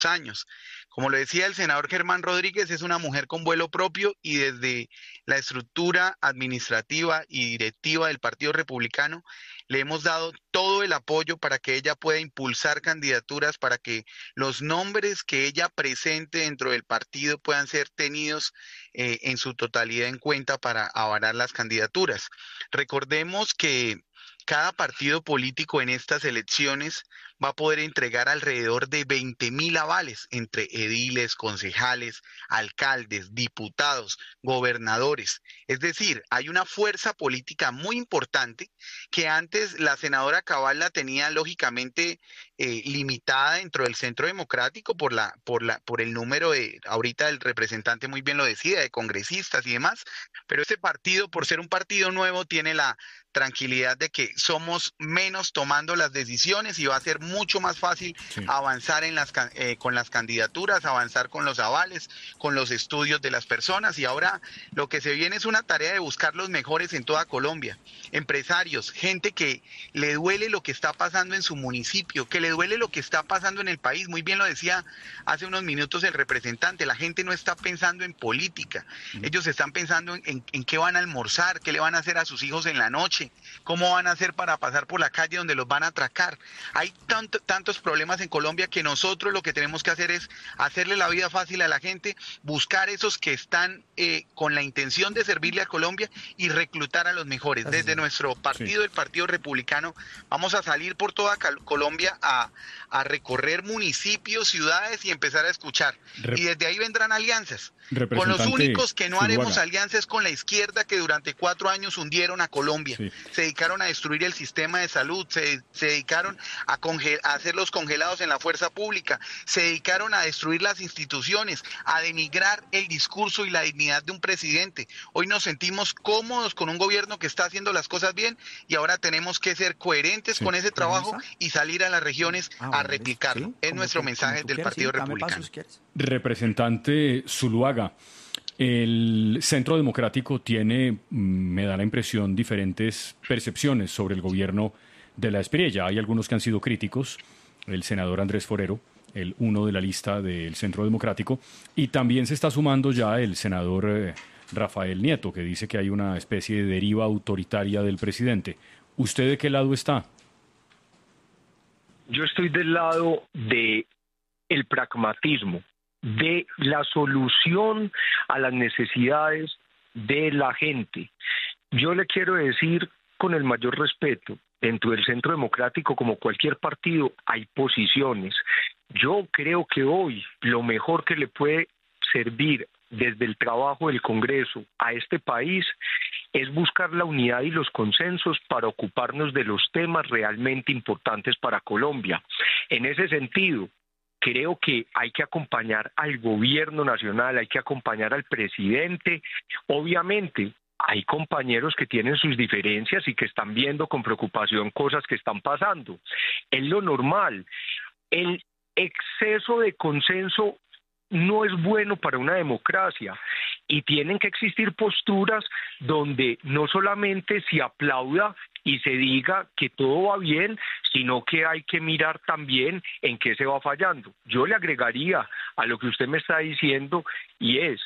años. Como lo decía el senador Germán Rodríguez, es una mujer con vuelo propio y desde la estructura administrativa y directiva del Partido Republicano le hemos dado todo el apoyo para que ella pueda impulsar candidaturas, para que los nombres que ella presente dentro del partido puedan ser tenidos en su totalidad en cuenta para avalar las candidaturas. Recordemos que cada partido político en estas elecciones va a poder entregar alrededor de 20.000 avales entre ediles, concejales, alcaldes, diputados, gobernadores. Es decir, hay una fuerza política muy importante que antes la senadora Cabal la tenía lógicamente limitada dentro del Centro Democrático por el número de, ahorita el representante muy bien lo decía, de congresistas y demás, pero este partido, por ser un partido nuevo, tiene la tranquilidad de que somos menos tomando las decisiones y va a ser mucho más fácil Sí. avanzar con las candidaturas, avanzar con los avales, con los estudios de las personas. Y ahora lo que se viene es una tarea de buscar los mejores en toda Colombia. Empresarios, gente que le duele lo que está pasando en su municipio, que le duele lo que está pasando en el país. Muy bien lo decía hace unos minutos el representante, la gente no está pensando en política, ellos están pensando en qué van a almorzar, qué le van a hacer a sus hijos en la noche, cómo van a hacer para pasar por la calle donde los van a atracar. Hay tantos problemas en Colombia que nosotros lo que tenemos que hacer es hacerle la vida fácil a la gente, buscar esos que están con la intención de servirle a Colombia y reclutar a los mejores. Así Desde es. nuestro Sí. partido, el Partido Republicano, vamos a salir por toda Colombia a recorrer municipios, ciudades y empezar a escuchar. Y desde ahí vendrán alianzas. Con los Representante únicos que no haremos Zuluaga. alianzas con la izquierda que durante 4 años hundieron a Colombia. Sí. Se dedicaron a destruir el sistema de salud, se dedicaron a hacer los congelados en la fuerza pública, se dedicaron a destruir las instituciones, a denigrar el discurso y la dignidad de un presidente. Hoy nos sentimos cómodos con un gobierno que está haciendo las cosas bien y ahora tenemos que ser coherentes Sí. con ese trabajo ¿Organiza? y salir a las regiones Ah, a bueno, listo. replicarlo. Sí, Es como nuestro tú, mensaje como tú del quieras, Partido sí, dame paso Republicano. si quieres. Representante Zuluaga, el Centro Democrático tiene, me da la impresión, diferentes percepciones sobre el gobierno de la Espriella. Hay algunos que han sido críticos, el senador Andrés Forero, el uno de la lista del Centro Democrático, y también se está sumando ya el senador Rafael Nieto, que dice que hay una especie de deriva autoritaria del presidente. ¿Usted de qué lado está? Yo estoy del lado de el pragmatismo, de la solución a las necesidades de la gente. Yo le quiero decir con el mayor respeto, dentro del Centro Democrático, como cualquier partido, hay posiciones. Yo creo que hoy lo mejor que le puede servir desde el trabajo del Congreso a este país es buscar la unidad y los consensos para ocuparnos de los temas realmente importantes para Colombia. En ese sentido, creo que hay que acompañar al gobierno nacional, hay que acompañar al presidente. Obviamente, hay compañeros que tienen sus diferencias y que están viendo con preocupación cosas que están pasando. Es lo normal. El exceso de consenso no es bueno para una democracia y tienen que existir posturas donde no solamente se aplauda y se diga que todo va bien, sino que hay que mirar también en qué se va fallando. Yo le agregaría a lo que usted me está diciendo y es,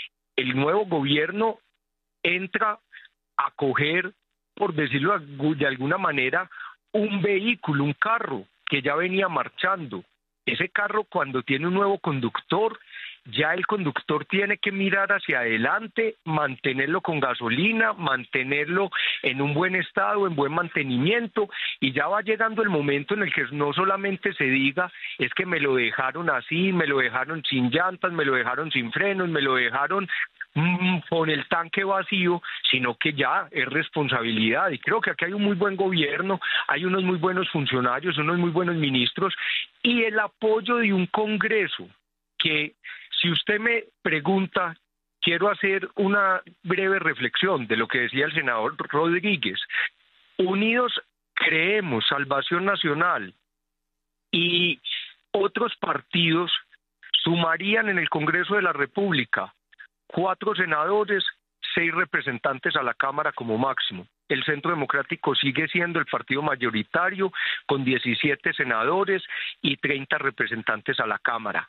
el nuevo gobierno entra a coger, por decirlo de alguna manera, un vehículo, un carro que ya venía marchando. Ese carro, cuando tiene un nuevo conductor, ya el conductor tiene que mirar hacia adelante, mantenerlo con gasolina, mantenerlo en un buen estado, en buen mantenimiento, y ya va llegando el momento en el que no solamente se diga, es que me lo dejaron así, me lo dejaron sin llantas, me lo dejaron sin frenos, me lo dejaron con el tanque vacío, sino que ya es responsabilidad. Y creo que aquí hay un muy buen gobierno, hay unos muy buenos funcionarios, unos muy buenos ministros, y el apoyo de un Congreso que, si usted me pregunta, quiero hacer una breve reflexión de lo que decía el senador Rodríguez. Unidos Creemos, Salvación Nacional y otros partidos sumarían en el Congreso de la República 4 senadores, 6 representantes a la Cámara como máximo. El Centro Democrático sigue siendo el partido mayoritario con 17 senadores y 30 representantes a la Cámara.